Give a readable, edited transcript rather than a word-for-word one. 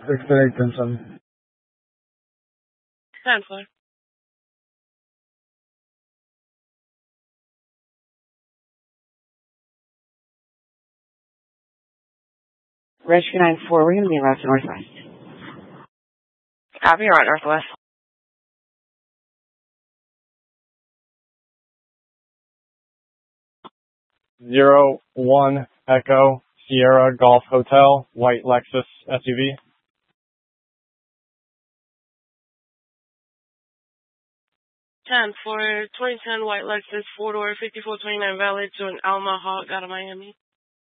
638 10-4. Rescue 9-4, we're going to be route to Northwest. Copy, you're on Northwest. Zero 1 Echo Sierra Golf Hotel, white Lexus SUV. 10-4, 2010 white Lexus 4-door 5429 valid to an Alma Hawk out of Miami.